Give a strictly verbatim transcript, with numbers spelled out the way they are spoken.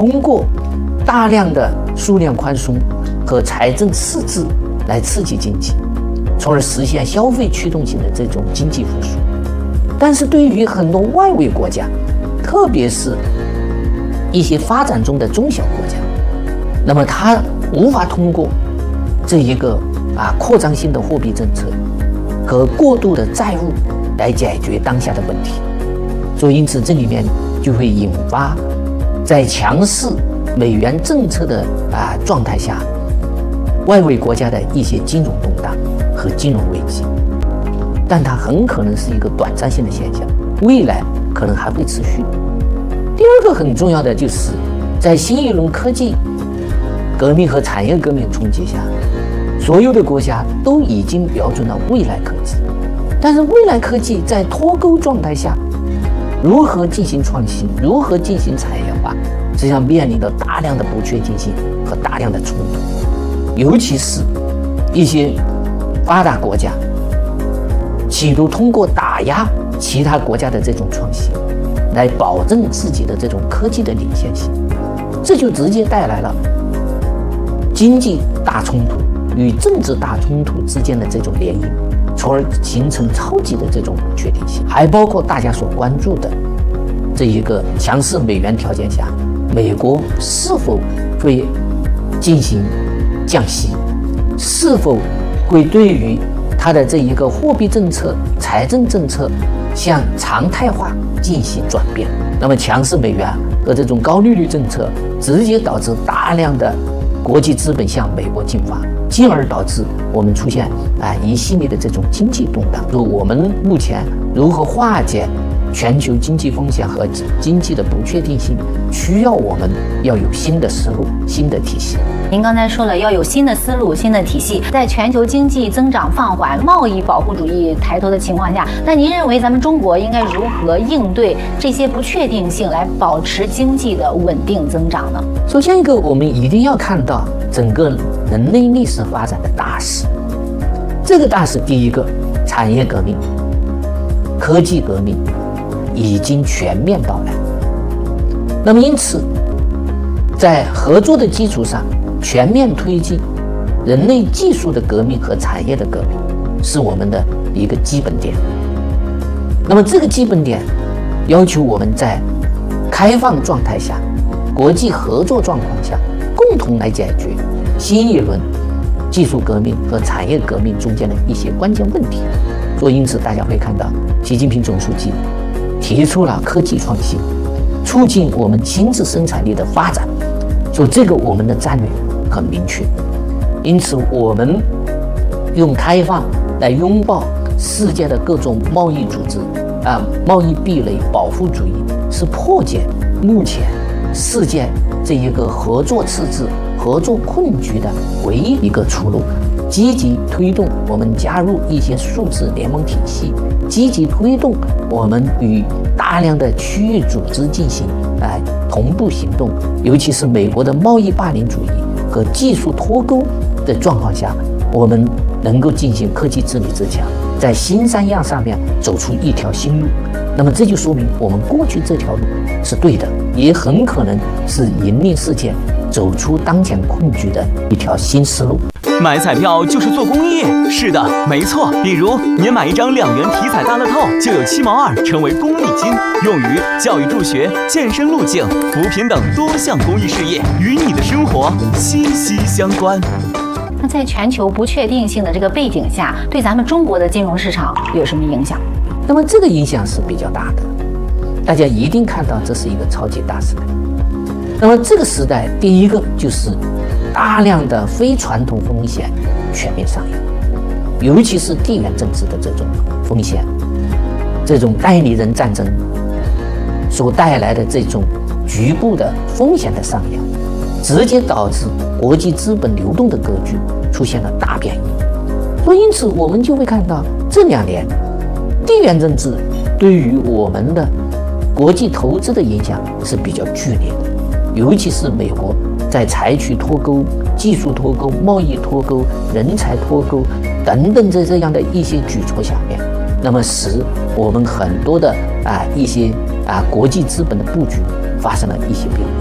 通过大量的数量宽松和财政赤字来刺激经济，从而实现消费驱动型的这种经济复苏。但是对于很多外围国家，特别是一些发展中的中小国家，那么它无法通过这一个啊扩张性的货币政策和过度的债务来解决当下的问题。所以因此这里面就会引发在强势美元政策的啊状态下，外围国家的一些金融动荡和金融危机，但它很可能是一个短暂性的现象，未来可能还会持续。第二个很重要的就是在新一轮科技革命和产业革命冲击下，所有的国家都已经标准了未来科技，但是未来科技在脱钩状态下如何进行创新，如何进行产业化，实际上面临着大量的不确定性和大量的冲突。尤其是一些发达国家企图通过打压其他国家的这种创新来保证自己的这种科技的领先性，这就直接带来了经济大冲突与政治大冲突之间的这种联姻，从而形成超级的这种不确定性。还包括大家所关注的这一个强势美元条件下，美国是否会进行降息，是否会对于它的这一个货币政策、财政政策向常态化进行转变。那么强势美元和这种高利率政策直接导致大量的国际资本向美国进发，进而导致我们出现啊一系列的这种经济动荡。说我们目前如何化解全球经济风险和经济的不确定性，需要我们要有新的思路、新的体系。 您刚才说了，要有新的思路、新的体系，在全球经济增长放缓、贸易保护主义抬头的情况下，那您认为咱们中国应该如何应对这些不确定性，来保持经济的稳定增长呢？ 首先一个，我们一定要看到整个人类历史发展的大势。这个大势，第一个，产业革命、科技革命已经全面到来。那么因此，在合作的基础上，全面推进人类技术的革命和产业的革命，是我们的一个基本点。那么这个基本点要求我们在开放状态下、国际合作状况下，共同来解决新一轮技术革命和产业革命中间的一些关键问题。所以因此大家会看到，习近平总书记提出了科技创新，促进我们亲自生产力的发展。所以这个我们的战略很明确，因此我们用开放来拥抱世界的各种贸易组织啊，贸易壁垒、保护主义，是破解目前世界这一个合作赤字、合作困局的唯一一个出路。积极推动我们加入一些数字联盟体系，积极推动我们与大量的区域组织进行哎同步行动，尤其是美国的贸易霸凌主义和技术脱钩的状况下，我们能够进行科技治理自强，在新三样上面走出一条新路。那么这就说明我们过去这条路是对的，也很可能是引领世界走出当前困局的一条新思路。 买彩票就是做公益，是的，没错。比如您买一张两元体彩大乐透，就有七毛二成为公益金，用于教育助学、健身路径、扶贫等多项公益事业，与你的生活息息相关。 那在全球不确定性的这个背景下，对咱们中国的金融市场有什么影响？ 那么这个影响是比较大的，大家一定看到这是一个超级大时代。那么这个时代，第一个就是大量的非传统风险全面上演，尤其是地缘政治的这种风险，这种代理人战争所带来的这种局部的风险的上演，直接导致国际资本流动的格局出现了大变异。所以因此我们就会看到这两年地缘政治对于我们的国际投资的影响是比较剧烈的，尤其是美国在采取脱钩、技术脱钩、贸易脱钩、人才脱钩等等这这样的一些举措下面，那么使我们很多的啊一些啊国际资本的布局发生了一些变化。